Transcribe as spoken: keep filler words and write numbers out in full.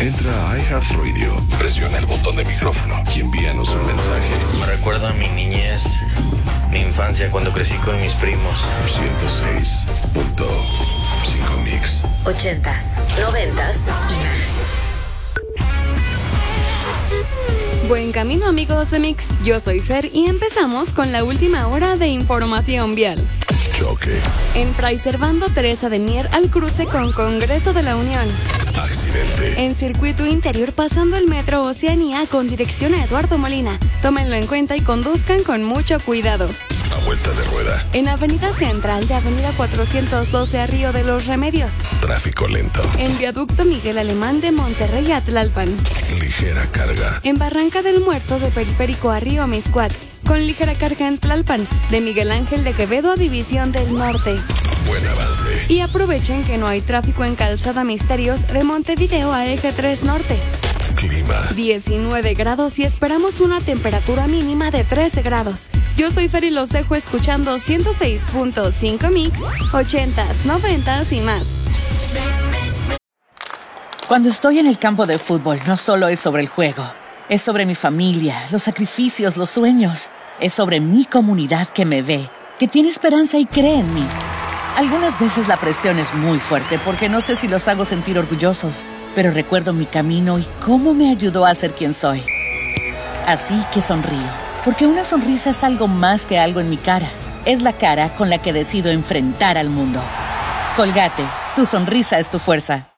Entra a iHeartRadio, presiona el botón de micrófono y envíanos un mensaje. Me recuerda a mi niñez, mi infancia cuando crecí con mis primos. ciento seis punto cinco Mix. Ochentas, noventas y más. Buen camino, amigos de Mix. Yo soy Fer y empezamos con la última hora de información vial. Choque. En Fray Servando Teresa de Mier al cruce con Congreso de la Unión. Accidente. En circuito interior pasando el metro Oceanía con dirección a Eduardo Molina. Tómenlo en cuenta y conduzcan con mucho cuidado. A vuelta de rueda. En Avenida Central de Avenida cuatrocientos doce a Río de los Remedios. Tráfico lento. En Viaducto Miguel Alemán de Monterrey a Tlalpan. Ligera carga. En Barranca del Muerto de Periférico a Río Miscuac. Con ligera carga en Tlalpan, de Miguel Ángel de Quevedo a División del Norte. Buen avance. Y aprovechen que no hay tráfico en Calzada Misterios de Montevideo a Eje tres Norte. Clima. diecinueve grados y esperamos una temperatura mínima de trece grados. Yo soy Fer y los dejo escuchando ciento seis punto cinco Mix, ochentas, noventas y más. Cuando estoy en el campo de fútbol, no solo es sobre el juego. Es sobre mi familia, los sacrificios, los sueños. Es sobre mi comunidad que me ve, que tiene esperanza y cree en mí. Algunas veces la presión es muy fuerte porque no sé si los hago sentir orgullosos, pero recuerdo mi camino y cómo me ayudó a ser quien soy. Así que sonrío, porque una sonrisa es algo más que algo en mi cara. Es la cara con la que decido enfrentar al mundo. Colgate, tu sonrisa es tu fuerza.